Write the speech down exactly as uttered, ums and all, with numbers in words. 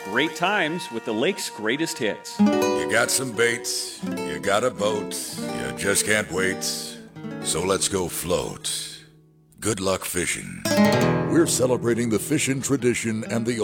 great times with the lake's greatest hits. You got some baits, you got a boat, you just can't wait, so let's go float. Good luck fishing. We're celebrating the fishing tradition and the